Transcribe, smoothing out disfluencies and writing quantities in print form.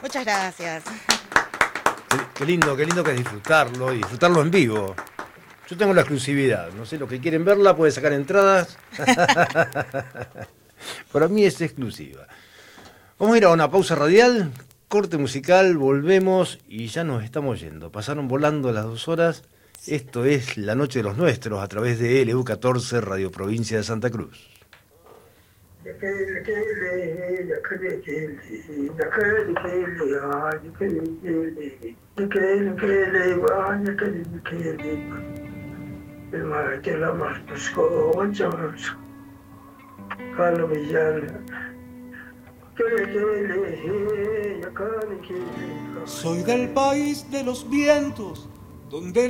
Muchas gracias. Qué lindo que es disfrutarlo y disfrutarlo en vivo. Yo tengo la exclusividad, no sé, los que quieren verla pueden sacar entradas. Para mí es exclusiva. Vamos a ir a una pausa radial, corte musical, volvemos y ya nos estamos yendo. Pasaron volando las 2 horas. Esto es La Noche de los Nuestros a través de LU14 Radio Provincia de Santa Cruz. Soy del país de los vientos, donde